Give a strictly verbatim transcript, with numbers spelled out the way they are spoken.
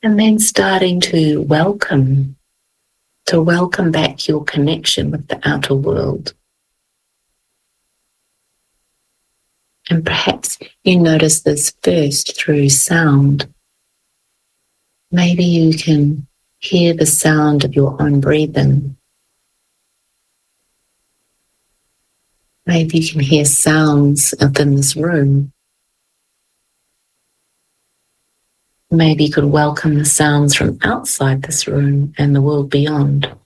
And then starting to welcome, to welcome back your connection with the outer world. And perhaps you notice this first through sound. Maybe you can hear the sound of your own breathing. Maybe you can hear sounds within this room. Maybe you could welcome the sounds from outside this room and the world beyond.